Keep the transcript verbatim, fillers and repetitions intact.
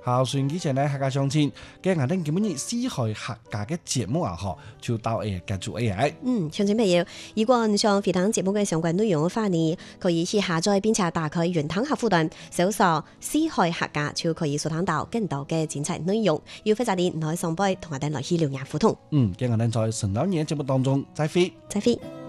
好，所以之前呢，客家相親，今日我哋今日四海客家嘅節目啊，嗬，就到誒結束 A I。 嗯，鄉親朋友，如果你想回聽節目嘅相關內容嘅話呢，可以去下載並且打開雲端客戶端，搜索四海客家就可以收聽到更多嘅精彩內容。要非常啲，唔可以上輩同我哋來去留言互動。 嗯，今日我哋在神老年節目當中再會， 再會。